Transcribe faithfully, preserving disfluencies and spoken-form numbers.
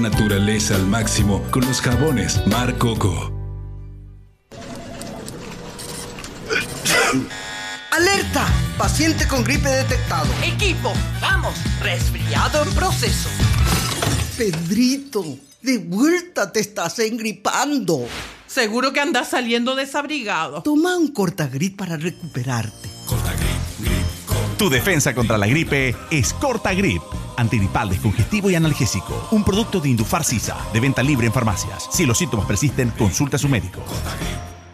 Naturaleza al máximo con los jabones Mar Coco. ¡Alerta! Paciente con gripe detectado. Equipo, vamos, resfriado en proceso. Pedrito, de vuelta te estás engripando. Seguro que andas saliendo desabrigado. Toma un Cortagrip para recuperarte. Cortagrip, grip, Cortagrip. Tu defensa contra la gripe es Cortagrip. Antigripal, descongestivo y analgésico. Un producto de Indufar Sisa, de venta libre en farmacias. Si los síntomas persisten, consulta a su médico. Cortagrip.